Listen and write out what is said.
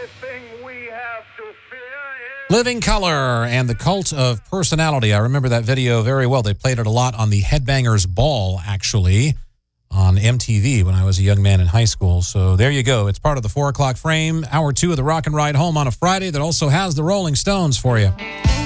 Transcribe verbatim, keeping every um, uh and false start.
thing we have to fear is... Living Color and the Cult of Personality. I remember that video very well. They played it a lot on the Headbangers Ball, actually, on M T V when I was a young man in high school. So there you go. It's part of the four o'clock frame, hour two of the Rock and Ride Home on a Friday that also has the Rolling Stones for you.